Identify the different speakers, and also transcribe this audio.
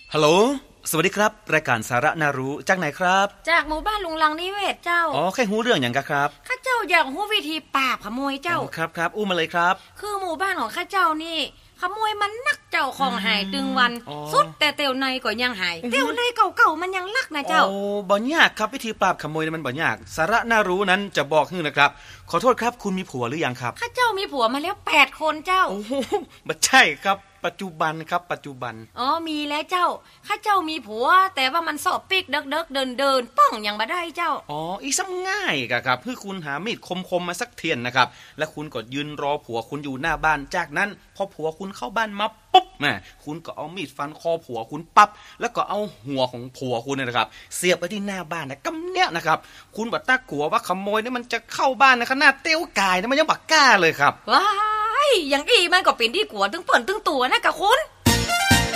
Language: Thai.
Speaker 1: ฮัลโหลสวัสดีครับรายการสาระน่ารู้จากไหนครับ
Speaker 2: จากหมู่บ้านลุงลังนิเวศเจ้า
Speaker 1: อ๋อแค่หูเรื่องอย่างกะครับ
Speaker 2: ข้าเจ้าอยากรู้วิธีปราบขโมยเจ้า
Speaker 1: ครับอู้มาเลยครับ
Speaker 2: คือหมู่บ้านของข้าเจ้านี่ขโมยมันนักเจ้าของหายตึงวันสุดแต่เตียวในก็ยังหายเตียวในเก่าๆมันยังลักนะเจ้า
Speaker 1: โอ้บ่ยากครับวิธีปราบขโมยมันบ่ยากสาระน่ารู้นั้นจะบอกให้นะครับขอโทษครับคุณมีผัวหรือยังครับ
Speaker 2: ข้าเจ้ามีผัวมาแล้ว8 คนเจ้า
Speaker 1: โอ้บ่ใช่ครับปัจจุบันครับปัจจุบัน
Speaker 2: อ๋อมีแล้วเจ้าข้าเจ้ามีผัวแต่ว่ามันสอบปิกเด็กๆเดินป้องยังบ่ได้เจ้า
Speaker 1: อ๋ออีซ้ำง่ายกะครับคือคุณหามีดคมๆมาสักเทียนนะครับและคุณก็ยืนรอผัวคุณอยู่หน้าบ้านจากนั้นพอผัวคุณเข้าบ้านมาปุ๊บแม่คุณก็เอามีดฟันคอผัวคุณปั๊บแล้วก็เอาหัวของผัวคุณนะครับเสียบไปที่หน้าบ้านนะกำเนี้ยนะครับคุณบัดตากลัวว่าขโมยนี่มันจะเข้าบ้านนะขนาดเตี้ยวกายนะมันยังบักกล้าเลยครับ
Speaker 2: ว้ายอย่างอีมันก็เป็นที่กลัวตึงเปิ่นตึงตัวนะกะคุณ